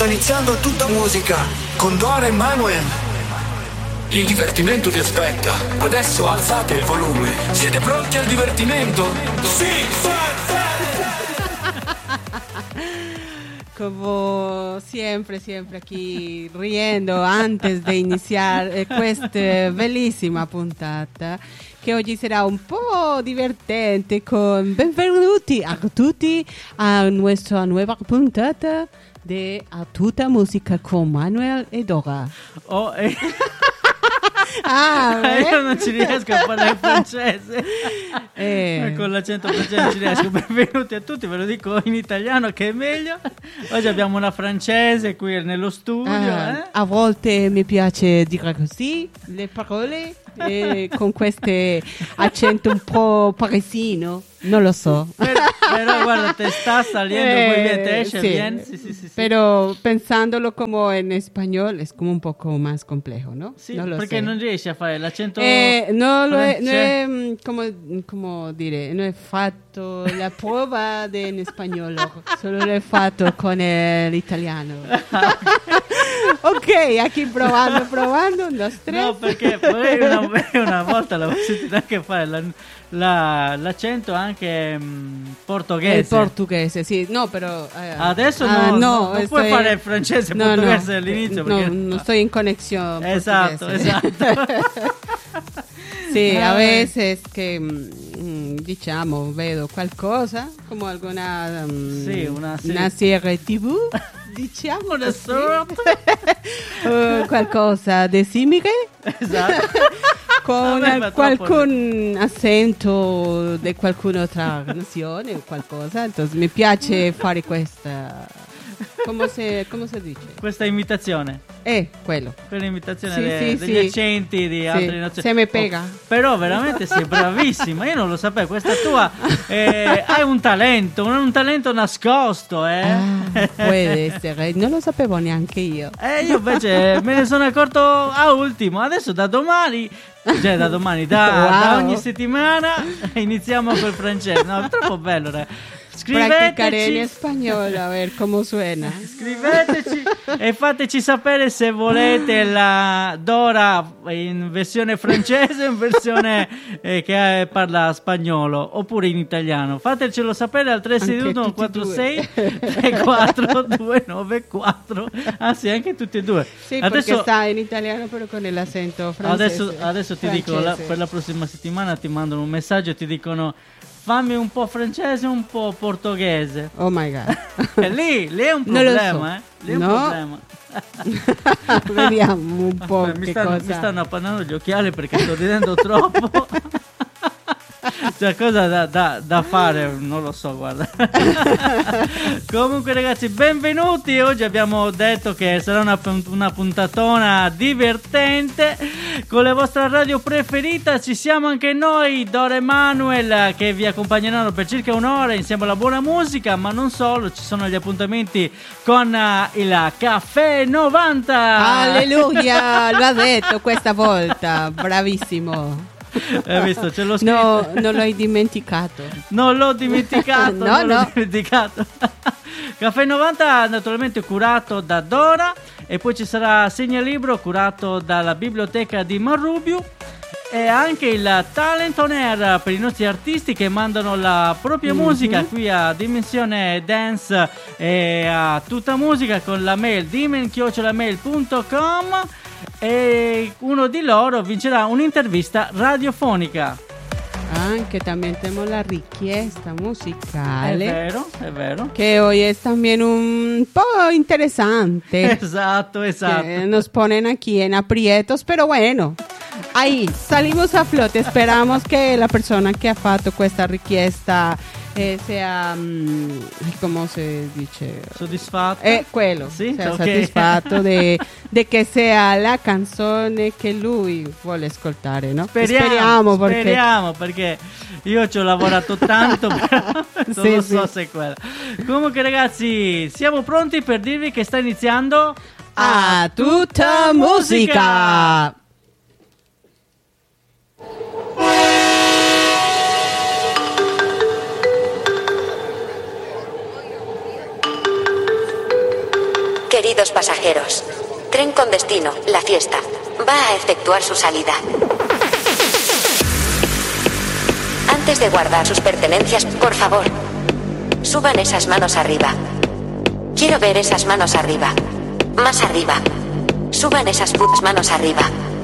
Sta iniziando Tutta Musica con Dora e Manuel. Il divertimento vi aspetta. Adesso alzate il volume. Siete pronti al divertimento? Sì! Como siempre aquí riendo antes de iniciar questa bellissima puntata che oggi sarà un po' divertente con benvenuti a tutti a nuestra nueva puntata de A Tutta Musica con Manuel e Dora. Io non ci riesco a parlare francese con l'accento francese non ci riesco. Benvenuti a tutti, ve lo dico in italiano che è meglio. Oggi abbiamo una francese qui nello studio. A volte mi piace dire così le parole con questo accento un po' parisino, non lo so. Pero guarda, te está saliendo muy bien, te esce bien. Sí. Pero pensándolo como en español es como un poco más complejo, ¿no? Sì, non lo perché sé. non riesci a fare l'accento come dire, non ho fatto la prova in spagnolo, solo l'ho fatto con l'italiano. Ok, aquí provando, un, dos, tres. No, perché poi una volta l'avevo sentito anche fare l'accento anche portoghese. Il portoghese, sì, no, però adesso non puoi fare il francese e portoghese all'inizio perché non sto in connessione. Esatto. Sì, a veces que diciamo vedo qualcosa come alguna una serie TV, diciamo una sorta qualcosa di simile. Esatto. Con qualcun accento di qualcun'altra nazione o qualcosa, entonces mi piace fare questa come si dice? Questa imitazione. Quello. Quell'imitazione degli accenti di altre nazioni. Se mi pega. Però veramente sei bravissima, io non lo sapevo, questa tua hai un talento nascosto, può essere, non lo sapevo neanche io. Io invece me ne sono accorto a ultimo, adesso da domani, da ogni settimana iniziamo col francese. No, è troppo bello, Practicare in spagnolo, a ver come suena. Scriveteci e fateci sapere se volete la Dora in versione francese o in versione che parla spagnolo oppure in italiano. Fatecelo sapere al 361 46 34 294. Anzi, anche tutti e due. Sì, adesso perché sta in italiano però con l'accento francese. Adesso ti dico, per la prossima settimana ti mandano un messaggio e ti dicono: fammi un po' francese, un po' portoghese. Oh my god. Lì è un problema, Lì è un problema. Vediamo un po' mi stanno appannando gli occhiali perché sto ridendo troppo. Cioè, cosa da fare? Non lo so, guarda. Comunque ragazzi, benvenuti. Oggi abbiamo detto che sarà una puntatona divertente con la vostra radio preferita. Ci siamo anche noi, Dora e Manuel, che vi accompagneranno per circa un'ora insieme alla buona musica. Ma non solo, ci sono gli appuntamenti con il Caffè 90. Alleluia, lo ha detto questa volta, bravissimo. Hai visto, ce l'ho scritto. No, non l'hai dimenticato. Non l'ho dimenticato. No. Caffè 90 naturalmente curato da Dora. E poi ci sarà Segnalibro curato dalla biblioteca di Marrubiu. E anche il Talent on Air per i nostri artisti che mandano la propria musica qui a Dimensione Dance e a Tutta Musica con la mail dimen@mail.com. E uno di loro vincerà un'intervista radiofonica. Anche también tenemos la richiesta musicale. È vero. Que hoy es también un po' interesante. Esatto. Que nos ponen aquí en aprietos, pero bueno, ahí salimos a flote. Esperamos que la persona que ha fatto questa richiesta sia, come si dice? Soddisfatto? Quello, sì, sia okay. soddisfatto di che sia la canzone che lui vuole ascoltare, no? Speriamo perché io ci ho lavorato tanto, però non lo so se è quella. Comunque ragazzi, siamo pronti per dirvi che sta iniziando A Tutta Musica! Queridos pasajeros, tren con destino, La Fiesta, va a efectuar su salida. Antes de guardar sus pertenencias, por favor, suban esas manos arriba. Quiero ver esas manos arriba. Más arriba. Suban esas putas manos arriba.